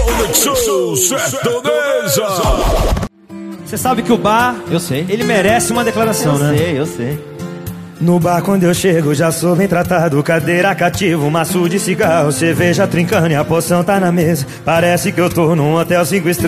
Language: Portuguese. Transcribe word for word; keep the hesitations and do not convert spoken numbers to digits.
Conexão Sertaneja. Você sabe que o bar, Eu sei. ele merece uma declaração, Eu né? sei, eu sei. No bar quando eu chego já sou bem tratado. Cadeira cativa, um maço de cigarro, cerveja trincando e a poção tá na mesa. Parece que eu tô num hotel cinco estrelas.